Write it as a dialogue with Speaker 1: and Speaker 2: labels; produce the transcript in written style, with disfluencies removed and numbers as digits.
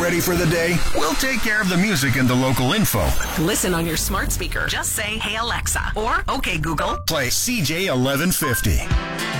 Speaker 1: ready for the day? We'll take care of the music and the local info.
Speaker 2: Listen on your smart speaker. Just say, "Hey Alexa," or "Okay Google."
Speaker 1: Play CJ 1150.